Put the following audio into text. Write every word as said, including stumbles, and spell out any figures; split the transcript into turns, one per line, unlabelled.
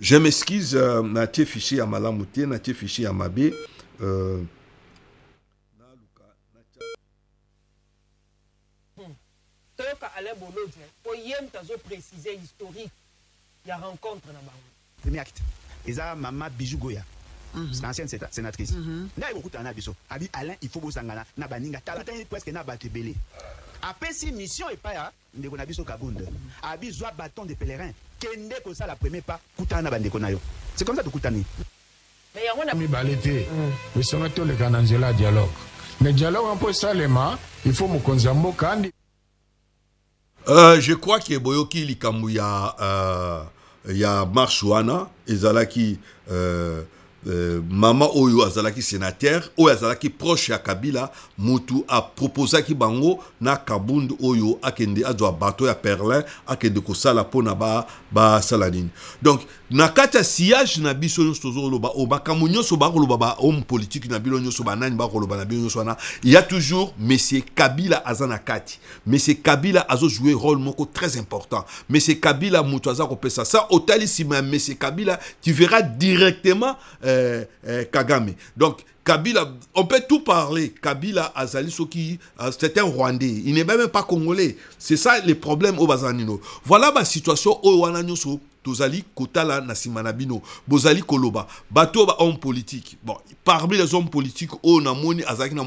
Je m'excuse, euh, na tie fichier à Malamouté, na tie fichier à Mabé. Euh...
Toyoka Alain Bolodze, pour yem tazo préciser historique, il y a rencontre na bango.
Premier acte. Eza Mama Bijou Goya. C'est l'ancienne sénatrice. Là, il y a beaucoup de biso. Abi Alain, il faut vous sangana. Na baninga. Talata presque na batebele. Après si mission et pas ya, ndeko na biso Kabunda. Abi zwa bâton de pèlerin. Kende ko ça la première pas. Kutana bandeko na yo. C'est comme ça de kutani.
Mais yango na
mi balete. Mais ça mettons le canangela dialogue. Mais dialogue un peu salema, il faut mukonzambo kandi.
Euh, je crois que Boyoki Likambu ya euh, ya Marchouana ezalaki euh, euh, Mama Oyo azalaki sénateur Oyo azalaki proche ya Kabila mutu a proposé ki bango na Kabundu Oyo akende azwa bateau ya Perlin akende ko sala pona ba ba saladine. Donc na kata sillage na biso nyonso tozoloba o makambo nyonso bakoloba ba homme politique na bilo nyonso ba nani bakoloba na bilo nyonso na il y a toujours monsieur Kabila azana kati. Monsieur Kabila azo jouer rôle moko très important. Monsieur Kabila mutu aza ko pesa ça otali sima monsieur Kabila tu verras directement euh, euh, Kagame. Donc Kabila, on peut tout parler. Kabila Azali Soki, c'est un Rwandais. Il n'est même pas congolais. C'est ça les problèmes au Bazanino. Voilà ma situation au Wananyoso. Tozali Kotala Nasimanabino. Bozali Koloba. Bato ba homme politique. Bon, parmi les hommes politiques, on a moni Azaki